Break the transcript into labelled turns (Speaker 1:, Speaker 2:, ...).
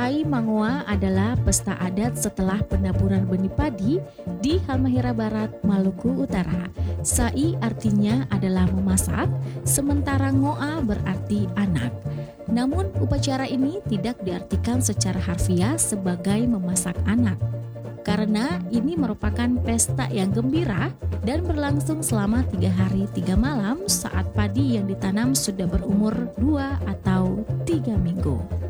Speaker 1: Sai Mangoa adalah pesta adat setelah penaburan benih padi di Halmahera Barat, Maluku Utara. Sai artinya adalah memasak, sementara Ngoa berarti anak. Namun upacara ini tidak diartikan secara harfiah sebagai memasak anak, karena ini merupakan pesta yang gembira dan berlangsung selama 3 hari 3 malam saat padi yang ditanam sudah berumur 2 atau 3 minggu.